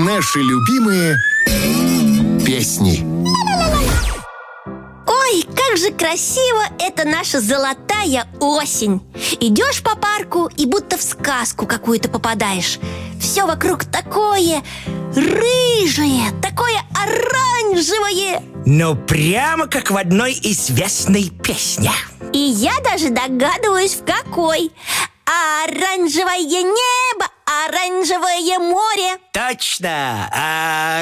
Наши любимые песни. Ой, как же красиво это наша золотая осень. Идешь по парку и будто в сказку какую-то попадаешь. Все вокруг такое рыжее, такое оранжевое. Ну, прямо как в одной известной песне. И я даже догадываюсь, в какой. Оранжевое небо, оранжевое море. Точно!